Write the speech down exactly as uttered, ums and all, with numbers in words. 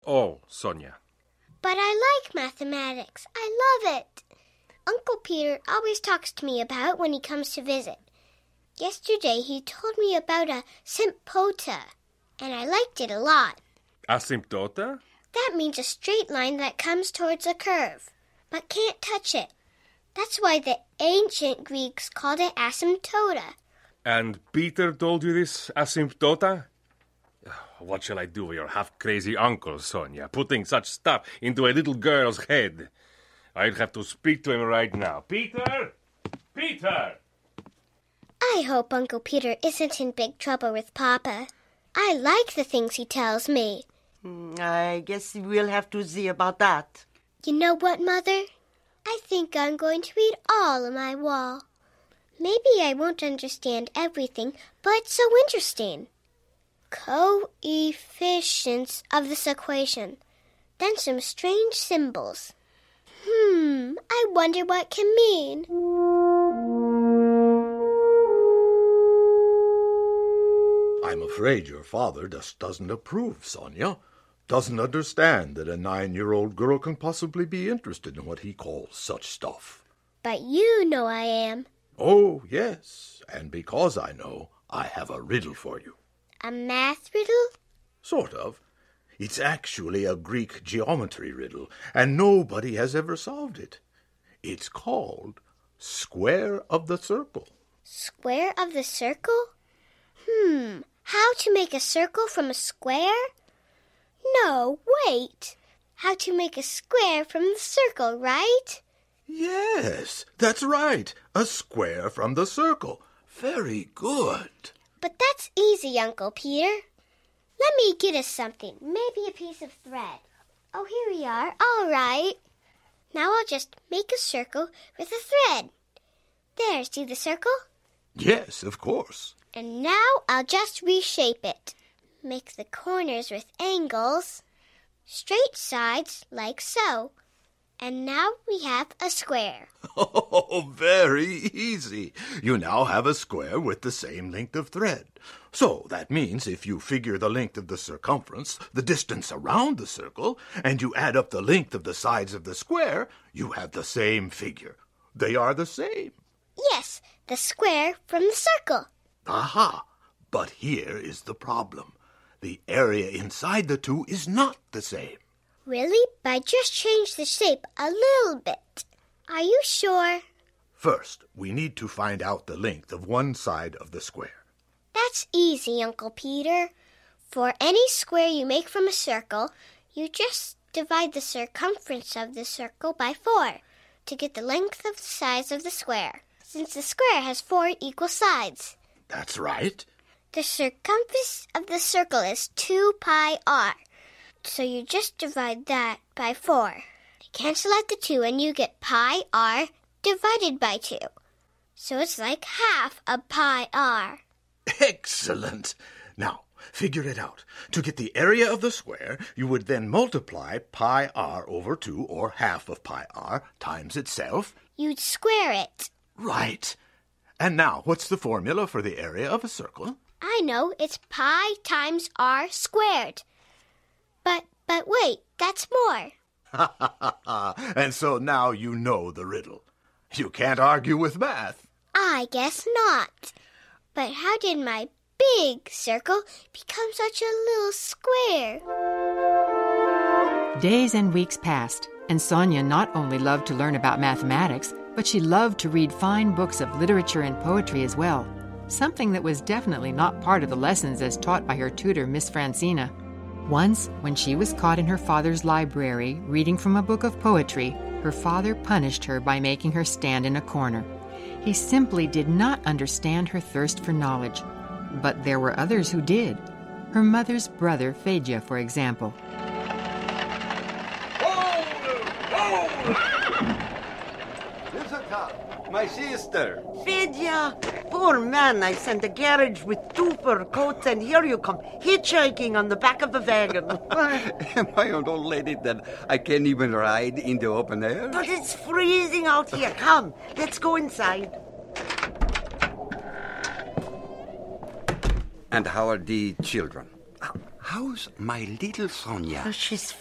Oh, Sonia. But I like mathematics. I love it. Uncle Peter always talks to me about it when he comes to visit. Yesterday he told me about a sympota, and I liked it a lot. Asymptota? That means a straight line that comes towards a curve, but can't touch it. That's why the ancient Greeks called it asymptota. And Peter told you this asymptota? What shall I do with your half-crazy uncle, Sonia, putting such stuff into a little girl's head? I'd have to speak to him right now. Peter! Peter! I hope Uncle Peter isn't in big trouble with Papa. I like the things he tells me. I guess we'll have to see about that. You know what, Mother? I think I'm going to read all of my wall. Maybe I won't understand everything, but it's so interesting. Coefficients of this equation. Then some strange symbols. Hmm, I wonder what can mean. I'm afraid your father just doesn't approve, Sonia. Doesn't understand that a nine-year-old girl can possibly be interested in what he calls such stuff. But you know I am. Oh, yes, and because I know, I have a riddle for you. A math riddle? Sort of. It's actually a Greek geometry riddle, and nobody has ever solved it. It's called Square of the Circle. Square of the circle? Hmm, how to make a circle from a square? No, wait. How to make a square from the circle, right? Yes, that's right. A square from the circle. Very good. But that's easy, Uncle Peter. Let me get us something, maybe a piece of thread. Oh, here we are. All right. Now I'll just make a circle with a thread. There, see the circle? Yes, of course. And now I'll just reshape it. Make the corners with angles, straight sides like so. And now we have a square. Oh, very easy. You now have a square with the same length of thread. So that means if you figure the length of the circumference, the distance around the circle, and you add up the length of the sides of the square, you have the same figure. They are the same. Yes, the square from the circle. Aha! But here is the problem. The area inside the two is not the same. Really? But I just changed the shape a little bit. Are you sure? First, we need to find out the length of one side of the square. That's easy, Uncle Peter. For any square you make from a circle, you just divide the circumference of the circle by four to get the length of the sides of the square, since the square has four equal sides. That's right. The circumference of the circle is two pi r. So you just divide that by four. Cancel out the two and you get pi r divided by two. So it's like half of pi r. Excellent. Now, figure it out. To get the area of the square, you would then multiply pi r over two, or half of pi r, times itself. You'd square it. Right. And now, what's the formula for the area of a circle? I know, it's pi times r squared. But, but wait, that's more. Ha ha ha ha. And so now you know the riddle. You can't argue with math. I guess not. But how did my big circle become such a little square? Days and weeks passed, and Sonia not only loved to learn about mathematics, but she loved to read fine books of literature and poetry as well, something that was definitely not part of the lessons as taught by her tutor, Miss Francina. Once, when she was caught in her father's library reading from a book of poetry, her father punished her by making her stand in a corner. He simply did not understand her thirst for knowledge. But there were others who did. Her mother's brother, Fedja, for example. My sister. Fedja, poor man, I sent a carriage with two fur coats, and here you come, hitchhiking on the back of the wagon. Am I an old lady that I can't even ride in the open air? But it's freezing out here. Come, let's go inside. And how are the children? How's my little Sonia? Oh, she's